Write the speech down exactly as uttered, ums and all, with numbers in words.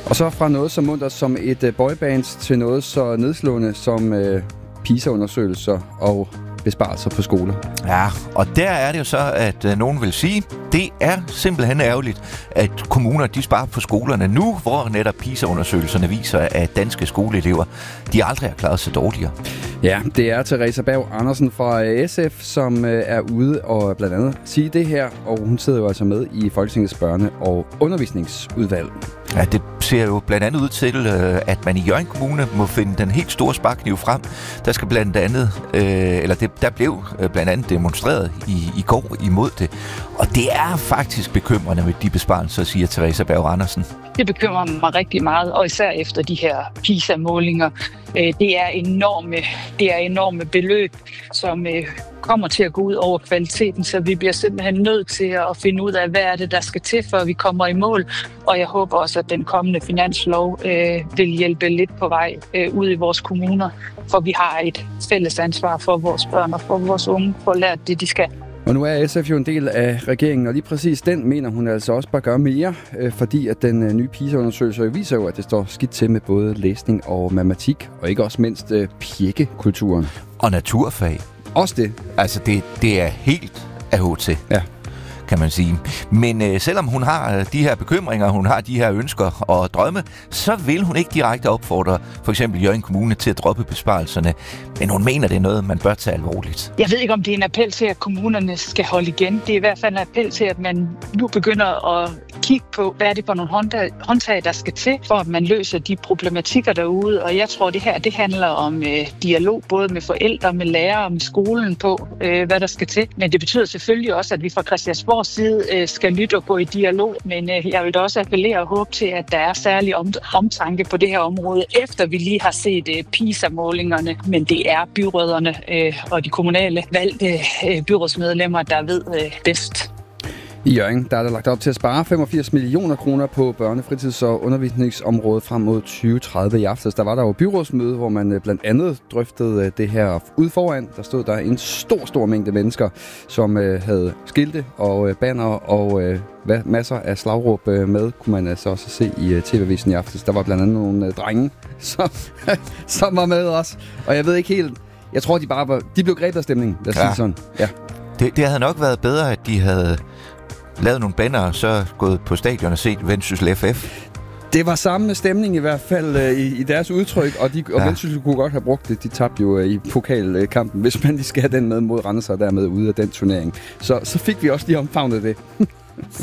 Og så fra noget så muntert som et uh, boyband til noget så nedslående som uh, PISA-undersøgelser og besparelser på skoler. Ja, og der er det jo så, at øh, nogen vil sige, det er simpelthen ærgerligt, at kommuner de sparer på skolerne nu, hvor netop PISA-undersøgelserne viser, at danske skoleelever, de aldrig har klaret sig dårligere. Ja, det er Theresa Berg Andersen fra S F, som øh, er ude og blandt andet sige det her, og hun sidder jo altså med i Folketingets børne- og undervisningsudvalg. Ja, det ser jo blandt andet ud til, øh, at man i Hjørring Kommune må finde den helt store sparkniv frem. Der skal blandt andet, øh, eller det, der blev øh, blandt andet demonstreret i, i går imod det. Og det er faktisk bekymrende med de besparelser, siger Theresa Berg Andersen. Det bekymrer mig rigtig meget, og især efter de her PISA-målinger. Det er enorme, det er enorme beløb, som kommer til at gå ud over kvaliteten, så vi bliver simpelthen nødt til at finde ud af, hvad er det, der skal til, før vi kommer i mål. Og jeg håber også, at den kommende finanslov øh, vil hjælpe lidt på vej øh, ud i vores kommuner, for vi har et fælles ansvar for vores børn og for vores unge, for at lære det, de skal. Og nu er S F jo en del af regeringen, og lige præcis den mener hun altså også bare gøre mere, øh, fordi at den øh, nye PISA-undersøgelse viser jo, at det står skidt til med både læsning og matematik, og ikke også mindst øh, pjekkekulturen. Og naturfag. Også det. Altså, det, det er helt A H T. Ja. Kan man sige. Men øh, selvom hun har øh, de her bekymringer, hun har de her ønsker og drømme, så vil hun ikke direkte opfordre for eksempel Hjørring Kommune til at droppe besparelserne. Men hun mener, det er noget, man bør tage alvorligt. Jeg ved ikke, om det er en appel til, at kommunerne skal holde igen. Det er i hvert fald en appel til, at man nu begynder at kigge på, hvad er det for nogle håndtag, der skal til, for at man løser de problematikker derude. Og jeg tror, det her det handler om øh, dialog, både med forældre, med lærere og med skolen på, øh, hvad der skal til. Men det betyder selvfølgelig også, at vi fra Christiansborgs side øh, skal lytte og gå i dialog. Men øh, jeg vil da også appellere og håbe til, at der er særlig om- omtanke på det her område, efter vi lige har set øh, PISA-målingerne. Men det er byrødderne øh, og de kommunale valgte øh, byrådsmedlemmer, der ved øh, bedst. I Hjørring, der er der lagt op til at spare femogfirs millioner kroner på børne-, fritids- og undervisningsområdet frem mod tyve tredive i aftes. Der var der jo byrådsmøde, hvor man blandt andet drøftede det her ude foran. Der stod der en stor, stor mængde mennesker, som havde skilte og banner og masser af slagråb med, kunne man altså også se i T V-avisen i aftes. Der var blandt andet nogle drenge, som, som var med os. Og jeg ved ikke helt, jeg tror, de bare var, de blev grebet af stemningen, lad os ja. sige sådan. Ja. Det, det havde nok været bedre, at de havde lavet nogle banner og så gået på stadion og set Vendsyssel F F. Det var samme stemning i hvert fald øh, i, i deres udtryk, og, de, og ja. Vendsyssel kunne godt have brugt det. De tabte jo øh, i pokalkampen, hvis man lige skal have den med mod Randers og dermed ude af den turnering. Så, så fik vi også lige omfavnet det.